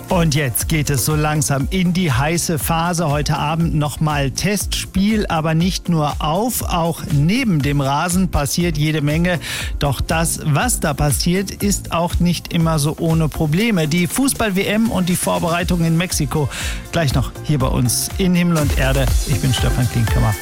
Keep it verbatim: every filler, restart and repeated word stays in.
Und jetzt geht es so langsam in die heiße Phase. Heute Abend nochmal Testspiel, aber nicht nur auf, auch neben dem Rasen passiert jede Menge. Doch das, was da passiert, ist auch nicht immer so ohne Probleme. Die Fußball-W M und die Vorbereitung in Mexiko. Gleich noch hier bei uns in Himmel und Erde. Ich bin Stefan Klinkhammer.